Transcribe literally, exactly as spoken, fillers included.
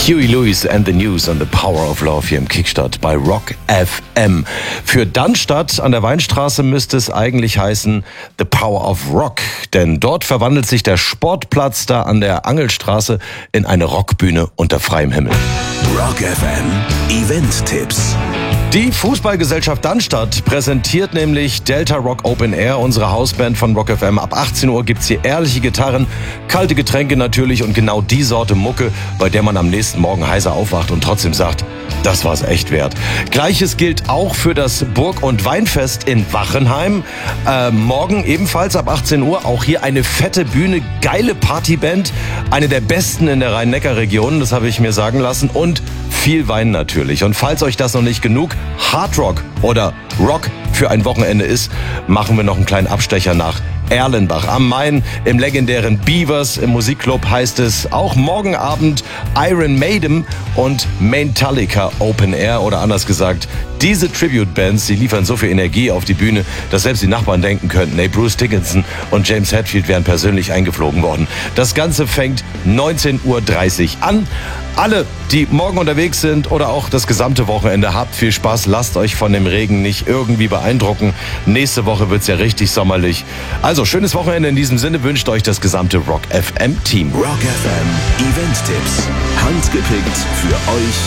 Huey Lewis and the News on the Power of Love hier im Kickstart bei Rock F M. Für Dannstadt an der Weinstraße müsste es eigentlich heißen The Power of Rock, denn dort verwandelt sich der Sportplatz da an der Angelstraße in eine Rockbühne unter freiem Himmel. Rock F M Event-Tipps. Die Fußballgesellschaft Dannstadt präsentiert nämlich Delta Rock Open Air, unsere Hausband von Rock F M. Ab achtzehn Uhr gibt's hier ehrliche Gitarren, kalte Getränke natürlich und genau die Sorte Mucke, bei der man am nächsten Morgen heiser aufwacht und trotzdem sagt, das war's echt wert. Gleiches gilt auch für das Burg- und Weinfest in Wachenheim. Äh, morgen ebenfalls ab achtzehn Uhr, auch hier eine fette Bühne, geile Partyband, eine der besten in der Rhein-Neckar-Region, das habe ich mir sagen lassen, und viel Wein natürlich. Und falls euch das noch nicht genug Hard Rock oder Rock für ein Wochenende ist, machen wir noch einen kleinen Abstecher nach Erlenbach am Main im legendären Beavers. Im Musikclub heißt es auch morgen Abend Iron Maiden und Metallica Open Air, oder anders gesagt, diese Tribute-Bands, die liefern so viel Energie auf die Bühne, dass selbst die Nachbarn denken könnten, hey, Bruce Dickinson und James Hetfield wären persönlich eingeflogen worden. Das Ganze fängt neunzehn Uhr dreißig an. Alle, die morgen unterwegs sind oder auch das gesamte Wochenende, habt viel Spaß, lasst euch von dem Regen nicht irgendwie beeindrucken. Nächste Woche wird's ja richtig sommerlich. Also schönes Wochenende in diesem Sinne wünscht euch das gesamte Rock F M Team. Rock F M Event-Tipps. Handgepickt für euch